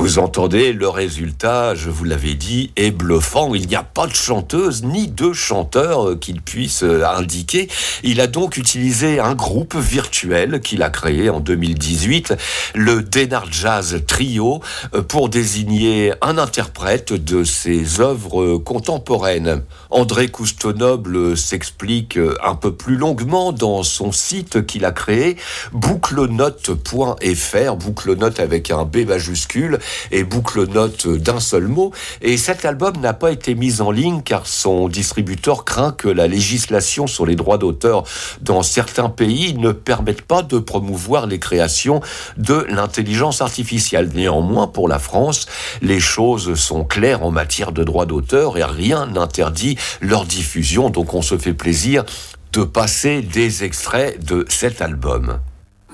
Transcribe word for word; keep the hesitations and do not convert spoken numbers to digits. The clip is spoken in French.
Vous entendez, le résultat, je vous l'avais dit, est bluffant. Il n'y a pas de chanteuse ni de chanteur qu'il puisse indiquer. Il a donc utilisé un groupe virtuel qu'il a créé en deux mille dix-huit, le Denard Jazz Trio, pour désigner un interprète de ses œuvres contemporaines. André Coustonoble s'explique un peu plus longuement dans son site qu'il a créé, bouclenote point f r, bouclenote avec un B majuscule et bouclenote d'un seul mot. Et cet album n'a pas été mis en ligne car son distributeur craint que la législation sur les droits d'auteur dans certains pays ne permette pas de promouvoir les créations de l'intelligence artificielle. Néanmoins, pour la France, les choses sont claires en matière de droits d'auteur et rien n'interdit leur diffusion. Donc on se fait plaisir de passer des extraits de cet album.